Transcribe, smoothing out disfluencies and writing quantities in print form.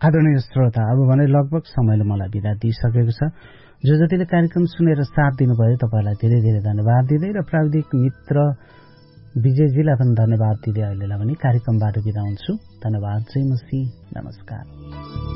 आदरणीय श्रोता, अब भने लगभग समयले मलाई बिदा दिइसकेको छ। जो जतिले कार्यक्रम सुनेर साथ दिनुभयो तपाईलाई धेरै धेरै धन्यवाद दिँदै र प्राविधिक मित्र विजयजीलाई पनि धन्यवाद दिँदै अहिलेलाई भने कार्यक्रमबाट बिदा हुन्छु। धन्यवाद। जय मसी। नमस्कार।